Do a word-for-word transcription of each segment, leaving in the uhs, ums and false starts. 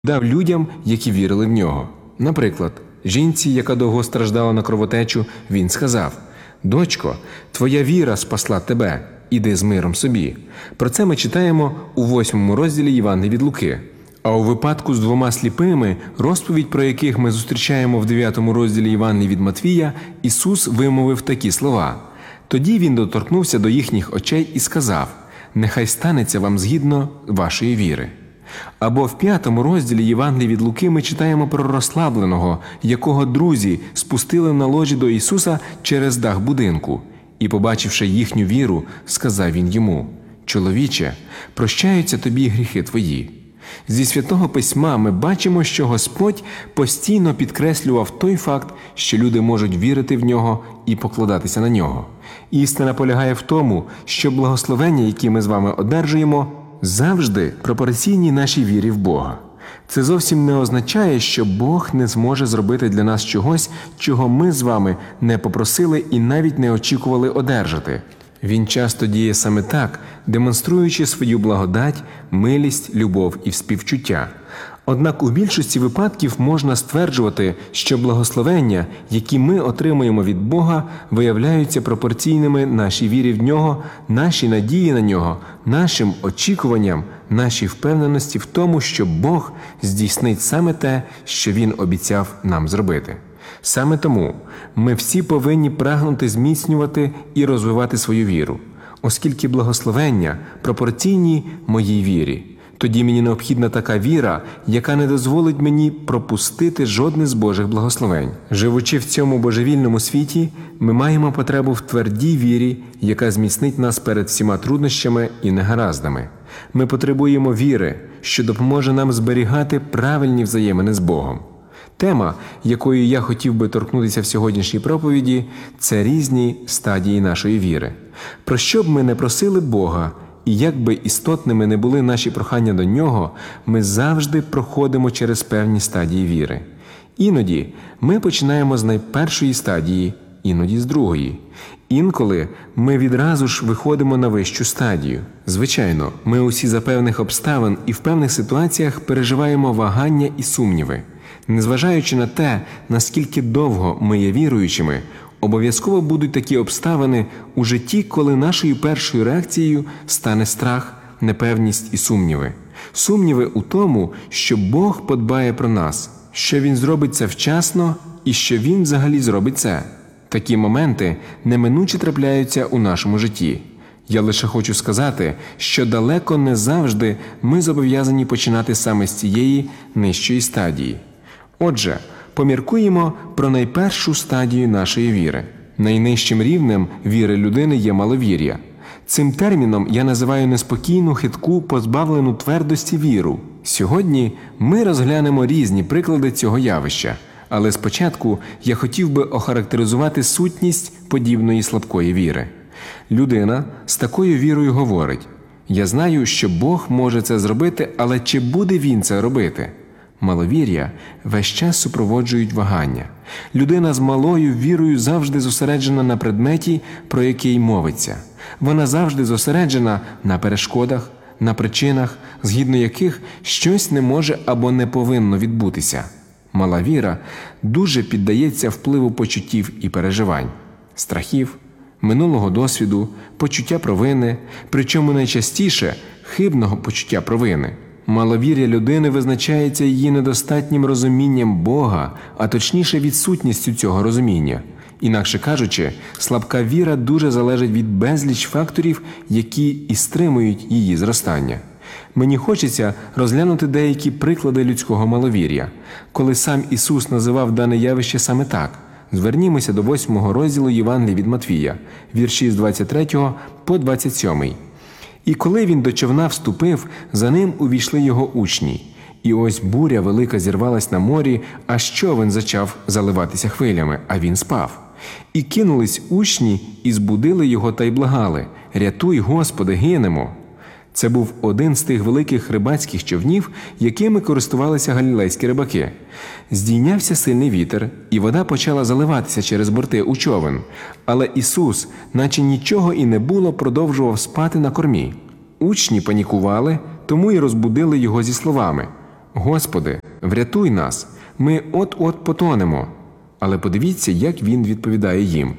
дав людям, які вірили в нього. Наприклад, жінці, яка довго страждала на кровотечу, він сказав: «Дочко, твоя віра спасла тебе, іди з миром собі». Про це ми читаємо у восьмому розділі Євангелія від Луки. А у випадку з двома сліпими, розповідь про яких ми зустрічаємо в дев'ятому розділі Євангелія від Матвія, Ісус вимовив такі слова: «Тоді Він доторкнувся до їхніх очей і сказав: нехай станеться вам згідно вашої віри». Або в п'ятому розділі Євангелія від Луки ми читаємо про розслабленого, якого друзі спустили на ложі до Ісуса через дах будинку. І, побачивши їхню віру, сказав Він йому: «Чоловіче, прощаються тобі гріхи твої». Зі Святого Письма ми бачимо, що Господь постійно підкреслював той факт, що люди можуть вірити в Нього і покладатися на Нього. Істина полягає в тому, що благословення, які ми з вами одержуємо, завжди пропорційні нашій вірі в Бога. Це зовсім не означає, що Бог не зможе зробити для нас чогось, чого ми з вами не попросили і навіть не очікували одержати. Він часто діє саме так, демонструючи свою благодать, милість, любов і співчуття. Однак у більшості випадків можна стверджувати, що благословення, які ми отримуємо від Бога, виявляються пропорційними нашій вірі в Нього, нашій надії на Нього, нашим очікуванням, нашій впевненості в тому, що Бог здійснить саме те, що Він обіцяв нам зробити. Саме тому ми всі повинні прагнути зміцнювати і розвивати свою віру, оскільки благословення пропорційні моїй вірі. Тоді мені необхідна така віра, яка не дозволить мені пропустити жодне з Божих благословень. Живучи в цьому божевільному світі, ми маємо потребу в твердій вірі, яка зміцнить нас перед всіма труднощами і негараздами. Ми потребуємо віри, що допоможе нам зберігати правильні взаємини з Богом. Тема, якою я хотів би торкнутися в сьогоднішній проповіді, це різні стадії нашої віри. Про що б ми не просили Бога, і як би істотними не були наші прохання до Нього, ми завжди проходимо через певні стадії віри. Іноді ми починаємо з найпершої стадії, іноді з другої. Інколи ми відразу ж виходимо на вищу стадію. Звичайно, ми усі за певних обставин і в певних ситуаціях переживаємо вагання і сумніви. Незважаючи на те, наскільки довго ми є віруючими, обов'язково будуть такі обставини у житті, коли нашою першою реакцією стане страх, непевність і сумніви. Сумніви у тому, що Бог подбає про нас, що Він зробить це вчасно і що Він взагалі зробить це. Такі моменти неминуче трапляються у нашому житті. Я лише хочу сказати, що далеко не завжди ми зобов'язані починати саме з цієї нижчої стадії. Отже, поміркуємо про найпершу стадію нашої віри. Найнижчим рівнем віри людини є маловір'я. Цим терміном я називаю неспокійну, хитку, позбавлену твердості віру. Сьогодні ми розглянемо різні приклади цього явища, але спочатку я хотів би охарактеризувати сутність подібної слабкої віри. Людина з такою вірою говорить: «Я знаю, що Бог може це зробити, але чи буде Він це робити?» Маловір'я весь час супроводжують вагання. Людина з малою вірою завжди зосереджена на предметі, про який мовиться. Вона завжди зосереджена на перешкодах, на причинах, згідно яких щось не може або не повинно відбутися. Мала віра дуже піддається впливу почуттів і переживань, страхів, минулого досвіду, почуття провини, причому найчастіше хибного почуття провини. Маловір'я людини визначається її недостатнім розумінням Бога, а точніше відсутністю цього розуміння. Інакше кажучи, слабка віра дуже залежить від безліч факторів, які і стримують її зростання. Мені хочеться розглянути деякі приклади людського маловір'я, коли сам Ісус називав дане явище саме так. Звернімося до восьмого розділу Євангелія від Матвія, вірші з двадцять третього по двадцять сьомий. «І коли він до човна вступив, за ним увійшли його учні. І ось буря велика зірвалась на морі, аж човен зачав заливатися хвилями, а він спав. І кинулись учні, і збудили його та й благали: «Рятуй, Господи, гинемо!» Це був один з тих великих рибацьких човнів, якими користувалися галілейські рибаки. Здійнявся сильний вітер, і вода почала заливатися через борти у човен. Але Ісус, наче нічого і не було, продовжував спати на кормі. Учні панікували, тому й розбудили його зі словами: «Господи, врятуй нас, ми от-от потонемо». Але подивіться, як він відповідає їм.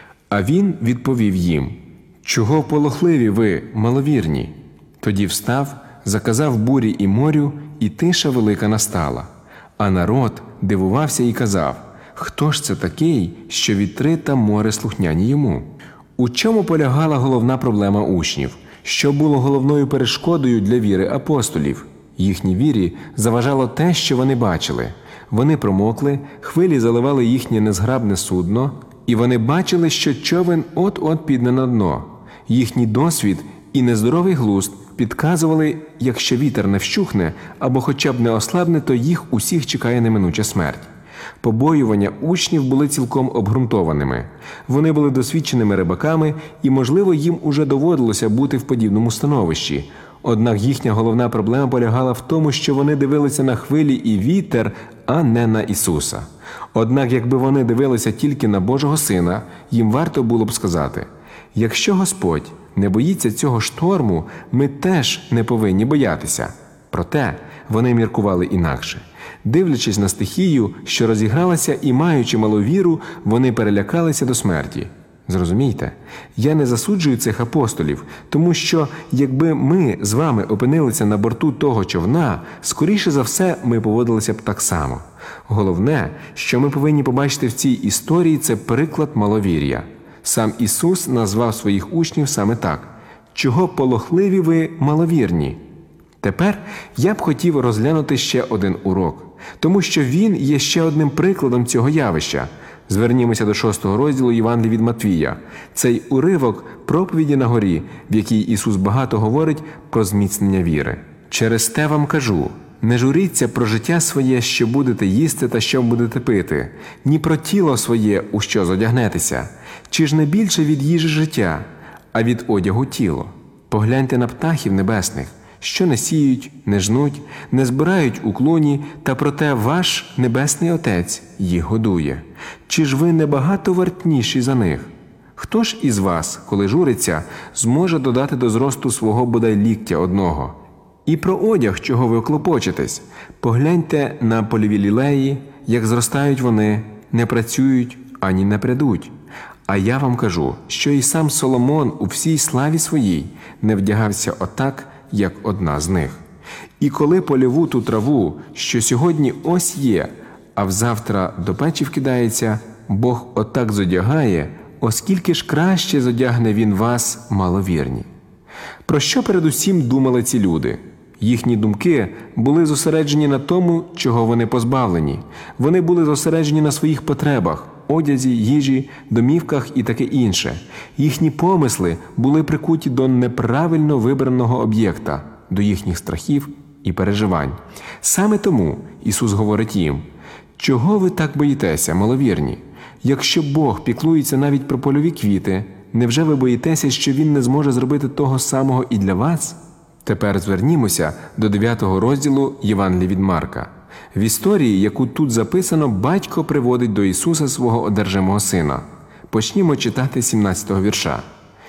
А він відповів їм: «Чого полохливі ви, маловірні?» Тоді встав, заказав бурі і морю, і тиша велика настала. А народ дивувався і казав: «Хто ж це такий, що вітри та море слухняні йому?» У чому полягала головна проблема учнів? Що було головною перешкодою для віри апостолів? Їхній вірі заважало те, що вони бачили. Вони промокли, хвилі заливали їхнє незграбне судно, і вони бачили, що човен от-от піде на дно. Їхній досвід і нездоровий глузд підказували, якщо вітер не вщухне або хоча б не ослабне, то їх усіх чекає неминуча смерть. Побоювання учнів були цілком обґрунтованими. Вони були досвідченими рибаками, і, можливо, їм уже доводилося бути в подібному становищі. Однак їхня головна проблема полягала в тому, що вони дивилися на хвилі і вітер, а не на Ісуса. Однак, якби вони дивилися тільки на Божого Сина, їм варто було б сказати: «Якщо Господь не боїться цього шторму, ми теж не повинні боятися». Проте вони міркували інакше. Дивлячись на стихію, що розігралася, і маючи малу віру, вони перелякалися до смерті. Зрозумійте, я не засуджую цих апостолів, тому що, якби ми з вами опинилися на борту того човна, скоріше за все, ми поводилися б так само. Головне, що ми повинні побачити в цій історії, це приклад маловір'я. Сам Ісус назвав своїх учнів саме так: «Чого полохливі ви маловірні?» Тепер я б хотів розглянути ще один урок, тому що він є ще одним прикладом цього явища. Звернімося до шостого розділу Євангелія від Матвія. Цей уривок проповіді на горі, в якій Ісус багато говорить про зміцнення віри. «Через те вам кажу, не журіться про життя своє, що будете їсти та що будете пити, ні про тіло своє, у що зодягнетеся. Чи ж не більше від їжі життя, а від одягу тіло? Погляньте на птахів небесних, що не сіють, не жнуть, не збирають у клуні, та проте ваш Небесний Отець їх годує. Чи ж ви не багато вартніші за них? Хто ж із вас, коли журиться, зможе додати до зросту свого бодай ліктя одного? І про одяг, чого ви клопочетесь? Погляньте на польові лілеї, як зростають вони, не працюють, ані не прядуть. А я вам кажу, що і сам Соломон у всій славі своїй не вдягався отак, як одна з них. І коли польову ту траву, що сьогодні ось є, а взавтра до печі вкидається, Бог отак зодягає, оскільки ж краще зодягне Він вас, маловірні». Про що передусім думали ці люди? Їхні думки були зосереджені на тому, чого вони позбавлені. Вони були зосереджені на своїх потребах – одязі, їжі, домівках і таке інше. Їхні помисли були прикуті до неправильно вибраного об'єкта, до їхніх страхів і переживань. Саме тому Ісус говорить їм: «Чого ви так боїтеся, маловірні? Якщо Бог піклується навіть про польові квіти, невже ви боїтеся, що Він не зможе зробити того самого і для вас?» Тепер звернімося до дев'ятого розділу Євангелія від Марка. В історії, яку тут записано, батько приводить до Ісуса свого одержимого сина. Почнімо читати сімнадцятого вірша.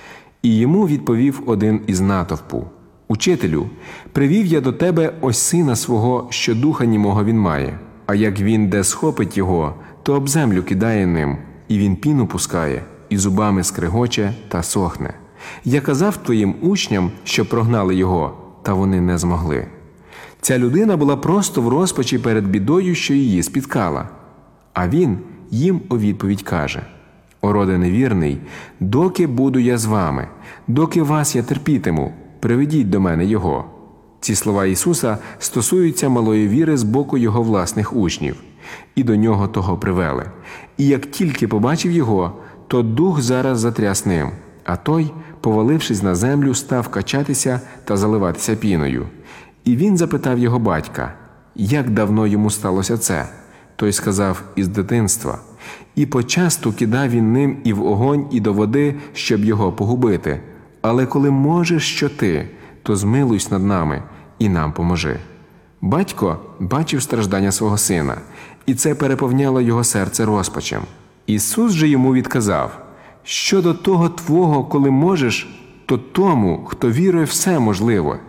«І йому відповів один із натовпу: Учителю, привів я до тебе ось сина свого, що духа німого він має. А як він де схопить його, то об землю кидає ним, і він піну пускає, і зубами скрегоче та сохне. Я казав твоїм учням, що прогнали його, та вони не змогли». Ця людина була просто в розпачі перед бідою, що її спіткала. А він їм у відповідь каже: «О роде невірний, доки буду я з вами, доки вас я терпітиму, приведіть до мене його». Ці слова Ісуса стосуються малої віри з боку його власних учнів. І до нього того привели. І як тільки побачив його, то дух зараз затряс ним, а той, повалившись на землю, став качатися та заливатися піною. І він запитав його батька, як давно йому сталося це. Той сказав: із дитинства. І почасту кидав він ним і в огонь, і до води, щоб його погубити. Але коли можеш що ти, то змилуйся над нами і нам поможи. Батько бачив страждання свого сина, і це переповняло його серце розпачем. Ісус же йому відказав: «Щодо того твого, коли можеш, то тому, хто вірує, все можливо».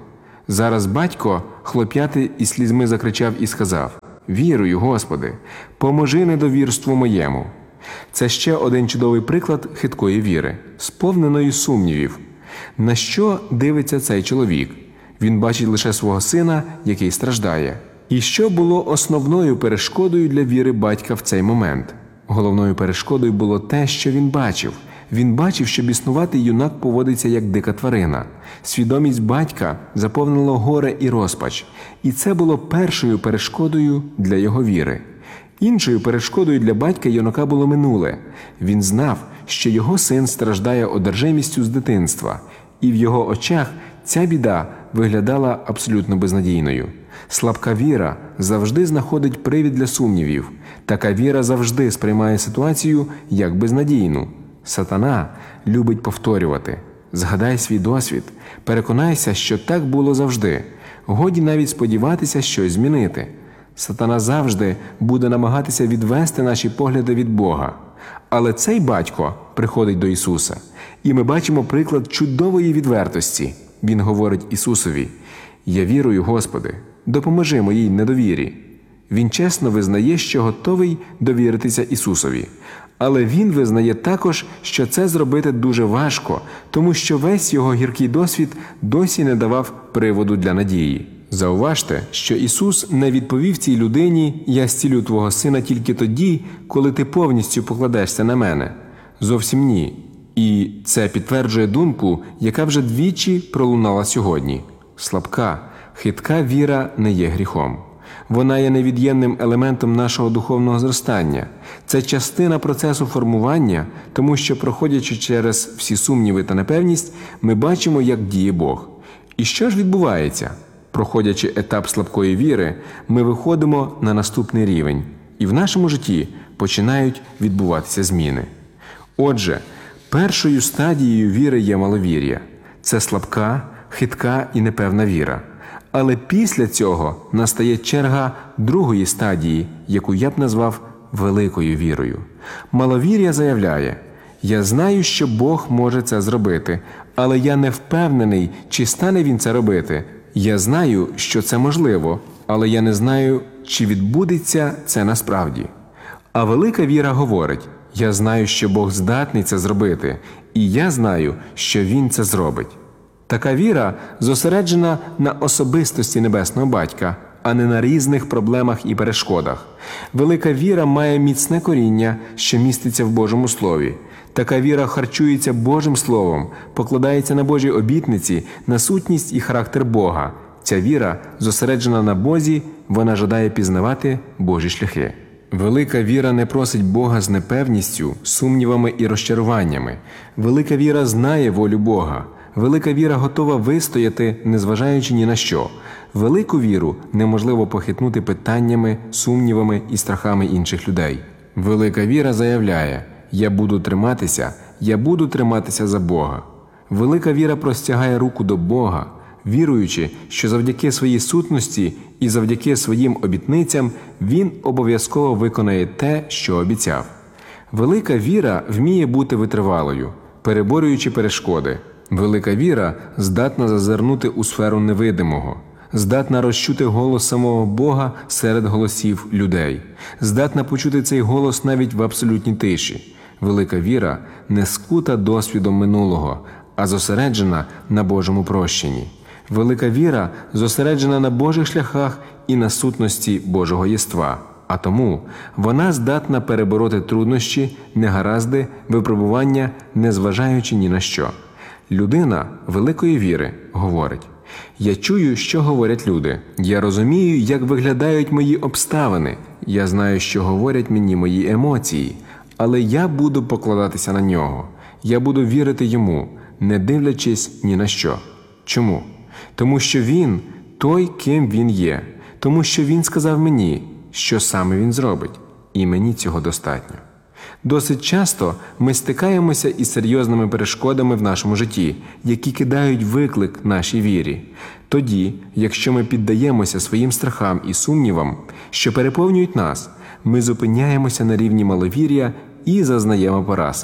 Зараз батько хлоп'яти із слізьми закричав і сказав: «Вірую, Господи, поможи недовірству моєму». Це ще один чудовий приклад хиткої віри, сповненої сумнівів. На що дивиться цей чоловік? Він бачить лише свого сина, який страждає. І що було основною перешкодою для віри батька в цей момент? Головною перешкодою було те, що він бачив. Він бачив, що біснуватий юнак поводиться як дика тварина. Свідомість батька заповнило горе і розпач. І це було першою перешкодою для його віри. Іншою перешкодою для батька юнака було минуле. Він знав, що його син страждає одержимістю з дитинства. І в його очах ця біда виглядала абсолютно безнадійною. Слабка віра завжди знаходить привід для сумнівів. Така віра завжди сприймає ситуацію як безнадійну. Сатана любить повторювати. Згадай свій досвід, переконайся, що так було завжди. Годі навіть сподіватися щось змінити. Сатана завжди буде намагатися відвести наші погляди від Бога. Але цей батько приходить до Ісуса, і ми бачимо приклад чудової відвертості. Він говорить Ісусові: «Я вірую, Господи, допоможи моїй недовірі». Він чесно визнає, що готовий довіритися Ісусові. Але він визнає також, що це зробити дуже важко, тому що весь його гіркий досвід досі не давав приводу для надії. Зауважте, що Ісус не відповів цій людині: «Я зцілю твого сина тільки тоді, коли ти повністю покладешся на мене». Зовсім ні. І це підтверджує думку, яка вже двічі пролунала сьогодні. Слабка, хитка віра не є гріхом. Вона є невід'ємним елементом нашого духовного зростання. Це частина процесу формування, тому що, проходячи через всі сумніви та непевність, ми бачимо, як діє Бог. І що ж відбувається? Проходячи етап слабкої віри, ми виходимо на наступний рівень, і в нашому житті починають відбуватися зміни. Отже, першою стадією віри є маловір'я. Це слабка, хитка і непевна віра. Але після цього настає черга другої стадії, яку я б назвав великою вірою. Маловір'я заявляє: «Я знаю, що Бог може це зробити, але я не впевнений, чи стане Він це робити. Я знаю, що це можливо, але я не знаю, чи відбудеться це насправді». А велика віра говорить: «Я знаю, що Бог здатний це зробити, і я знаю, що Він це зробить». Така віра зосереджена на особистості Небесного Батька, а не на різних проблемах і перешкодах. Велика віра має міцне коріння, що міститься в Божому Слові. Така віра харчується Божим Словом, покладається на Божі обітниці, на сутність і характер Бога. Ця віра зосереджена на Бозі, вона жадає пізнавати Божі шляхи. Велика віра не просить Бога з непевністю, сумнівами і розчаруваннями. Велика віра знає волю Бога. Велика віра готова вистояти, незважаючи ні на що. Велику віру неможливо похитнути питаннями, сумнівами і страхами інших людей. Велика віра заявляє: «Я буду триматися, я буду триматися за Бога». Велика віра простягає руку до Бога, віруючи, що завдяки своїй сутності і завдяки своїм обітницям Він обов'язково виконає те, що обіцяв. Велика віра вміє бути витривалою, переборюючи перешкоди. Велика віра здатна зазирнути у сферу невидимого, здатна розчути голос самого Бога серед голосів людей, здатна почути цей голос навіть в абсолютній тиші. Велика віра не скута досвідом минулого, а зосереджена на Божому прощенні. Велика віра зосереджена на Божих шляхах і на сутності Божого єства, а тому вона здатна перебороти труднощі, негаразди, випробування, незважаючи ні на що. Людина великої віри говорить: «Я чую, що говорять люди. Я розумію, як виглядають мої обставини. Я знаю, що говорять мені мої емоції. Але я буду покладатися на нього. Я буду вірити йому, не дивлячись ні на що». Чому? Тому що він той, ким він є. Тому що він сказав мені, що саме він зробить. І мені цього достатньо. Досить часто ми стикаємося із серйозними перешкодами в нашому житті, які кидають виклик нашій вірі. Тоді, якщо ми піддаємося своїм страхам і сумнівам, що переповнюють нас, ми зупиняємося на рівні маловір'я і зазнаємо поразки.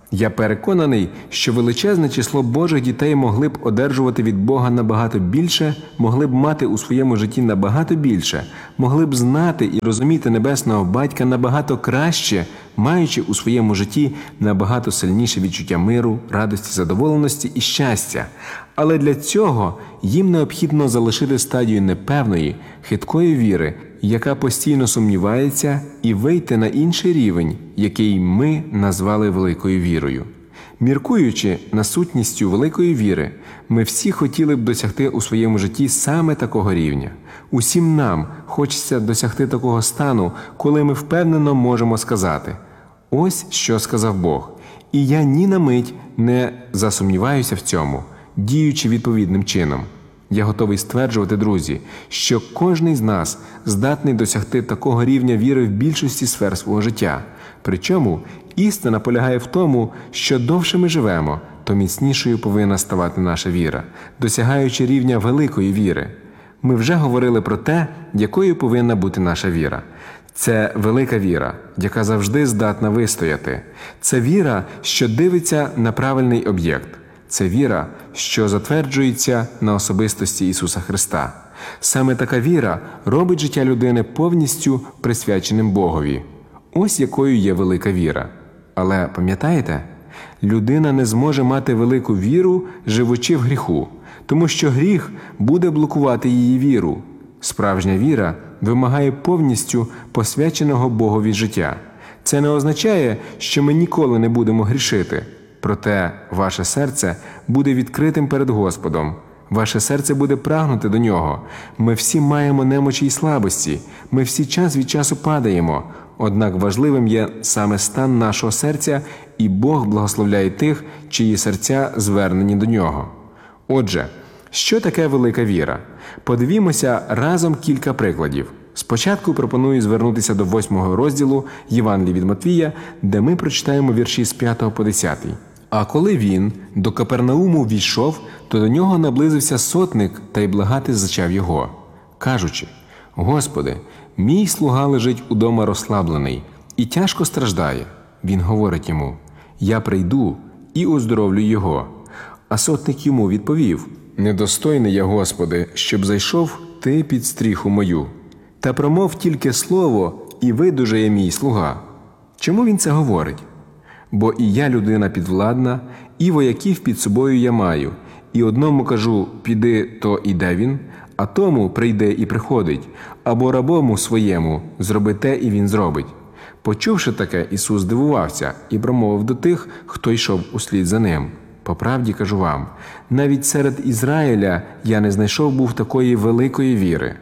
Я переконаний, що величезне число Божих дітей могли б одержувати від Бога набагато більше, могли б мати у своєму житті набагато більше, могли б знати і розуміти Небесного Батька набагато краще, маючи у своєму житті набагато сильніше відчуття миру, радості, задоволеності і щастя. Але для цього їм необхідно залишити стадію непевної, хиткої віри, яка постійно сумнівається, і вийти на інший рівень, який ми назвали великою вірою. Міркуючи на сутністю великої віри, ми всі хотіли б досягти у своєму житті саме такого рівня. Усім нам хочеться досягти такого стану, коли ми впевнено можемо сказати: «Ось що сказав Бог, і я ні на мить не засумніваюся в цьому», діючи відповідним чином. Я готовий стверджувати, друзі, що кожний з нас здатний досягти такого рівня віри в більшості сфер свого життя. Причому істина полягає в тому, що довше ми живемо, то міцнішою повинна ставати наша віра, досягаючи рівня великої віри. Ми вже говорили про те, якою повинна бути наша віра. Це велика віра, яка завжди здатна вистояти. Це віра, що дивиться на правильний об'єкт. Це віра, що затверджується на особистості Ісуса Христа. Саме така віра робить життя людини повністю присвяченим Богові. Ось якою є велика віра. Але пам'ятаєте, людина не зможе мати велику віру, живучи в гріху, тому що гріх буде блокувати її віру. Справжня віра вимагає повністю посвяченого Богові життя. Це не означає, що ми ніколи не будемо грішити. Проте ваше серце буде відкритим перед Господом. Ваше серце буде прагнути до Нього. Ми всі маємо немочі й слабості. Ми всі час від часу падаємо. Однак важливим є саме стан нашого серця, і Бог благословляє тих, чиї серця звернені до Нього. Отже, що таке велика віра? Подивімося разом кілька прикладів. Спочатку пропоную звернутися до восьмого розділу Євангелія від Матвія, де ми прочитаємо вірші з п'ятого по десятий. «А коли він до Капернауму війшов, то до нього наблизився сотник та й благати зачав його, кажучи: Господи, мій слуга лежить удома розслаблений і тяжко страждає. Він говорить йому: я прийду і оздоровлю його. А сотник йому відповів: недостойний я, Господи, щоб зайшов ти під стріху мою. Та промов тільки слово, і видужає мій слуга. Чому він це говорить? Бо і я людина підвладна, і вояків під собою я маю. І одному кажу: піди, то іде він, а тому прийде і приходить, або рабому своєму: зроби те, і він зробить. Почувши таке, Ісус здивувався і промовив до тих, хто йшов услід за ним: по правді кажу вам, навіть серед Ізраїля я не знайшов був такої великої віри.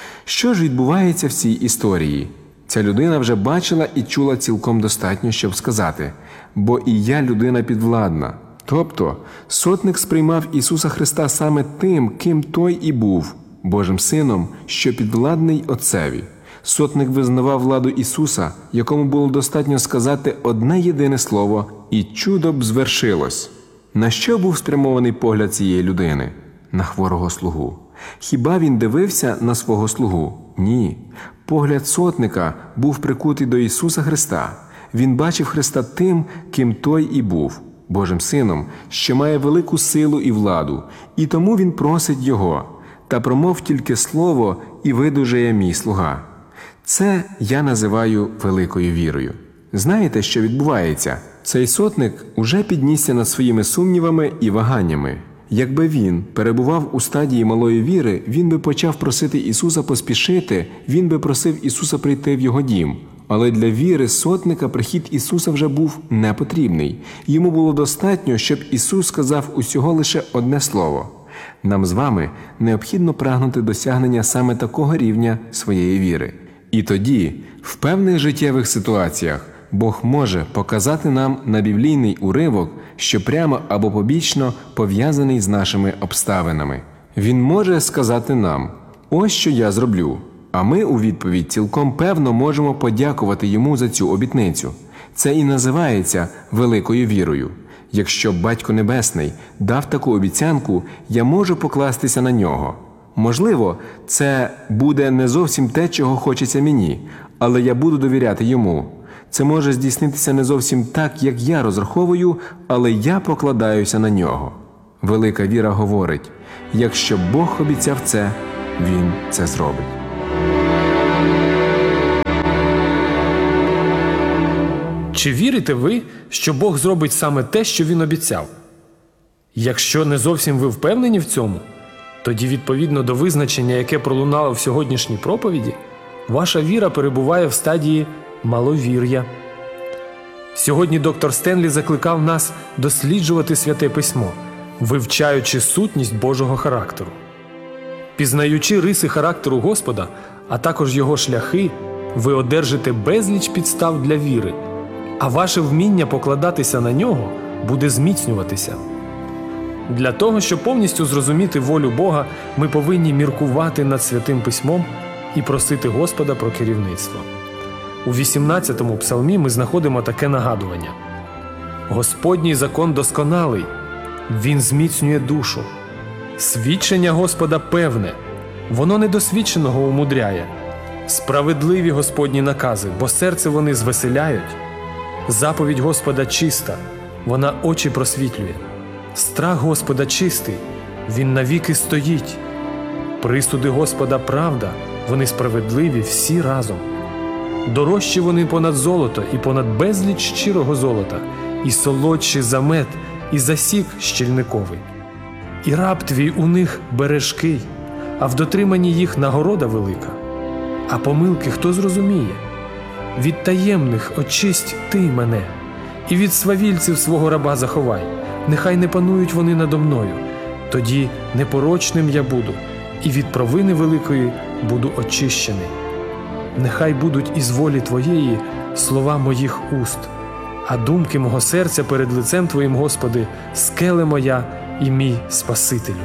Що ж відбувається в цій історії? Ця людина вже бачила і чула цілком достатньо, щоб сказати: бо і я людина підвладна. Тобто, сотник сприймав Ісуса Христа саме тим, ким Той і був, Божим Сином, що підвладний Отцеві. Сотник визнавав владу Ісуса, якому було достатньо сказати одне єдине слово, і чудо б звершилось. На що був спрямований погляд цієї людини? На хворого слугу. Хіба він дивився на свого слугу? Ні. Погляд сотника був прикутий до Ісуса Христа. Він бачив Христа тим, ким Той і був, Божим Сином, що має велику силу і владу, і тому він просить Його: «Та промов тільки слово, і видужає мій слуга». Це я називаю великою вірою. Знаєте, що відбувається? Цей сотник уже піднісся над своїми сумнівами і ваганнями. Якби він перебував у стадії малої віри, він би почав просити Ісуса поспішити, він би просив Ісуса прийти в його дім. Але для віри сотника прихід Ісуса вже був непотрібний. Йому було достатньо, щоб Ісус сказав усього лише одне слово. Нам з вами необхідно прагнути досягнення саме такого рівня своєї віри. І тоді, в певних життєвих ситуаціях, Бог може показати нам на біблійний уривок, що прямо або побічно пов'язаний з нашими обставинами. Він може сказати нам: «Ось що я зроблю», а ми у відповідь цілком певно можемо подякувати Йому за цю обітницю. Це і називається великою вірою. Якщо Батько Небесний дав таку обіцянку, я можу покластися на Нього. Можливо, це буде не зовсім те, чого хочеться мені, але я буду довіряти Йому. Це може здійснитися не зовсім так, як я розраховую, але я покладаюся на нього. Велика віра говорить, якщо Бог обіцяв це, Він це зробить. Чи вірите ви, що Бог зробить саме те, що Він обіцяв? Якщо не зовсім ви впевнені в цьому, тоді відповідно до визначення, яке пролунало в сьогоднішній проповіді, ваша віра перебуває в стадії маловір'я. Сьогодні доктор Стенлі закликав нас досліджувати Святе Письмо, вивчаючи сутність Божого характеру. Пізнаючи риси характеру Господа, а також Його шляхи, ви одержите безліч підстав для віри, а ваше вміння покладатися на Нього буде зміцнюватися. Для того, щоб повністю зрозуміти волю Бога, ми повинні міркувати над Святим Письмом і просити Господа про керівництво. У вісімнадцятому псалмі ми знаходимо таке нагадування. «Господній закон досконалий, він зміцнює душу. Свідчення Господа певне, воно недосвідченого умудряє. Справедливі Господні накази, бо серце вони звеселяють. Заповідь Господа чиста, вона очі просвітлює. Страх Господа чистий, він навіки стоїть. Присуди Господа правда, вони справедливі всі разом. Дорожчі вони понад золото і понад безліч щирого золота, і солодші за мед, і за сік щільниковий. І раб твій у них бережкий, а в дотриманні їх нагорода велика. А помилки хто зрозуміє? Від таємних очисть ти мене, і від свавільців свого раба заховай. Нехай не панують вони надо мною, тоді непорочним я буду, і від провини великої буду очищений. Нехай будуть із волі Твоєї слова моїх уст, а думки мого серця перед лицем Твоїм, Господи, скеле моя і мій Спасителю».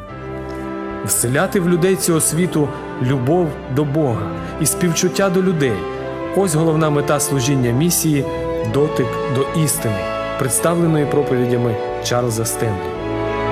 Вселяти в людей цього світу любов до Бога і співчуття до людей – ось головна мета служіння місії «Дотик до істини», представленої проповідями Чарльза Стенлі.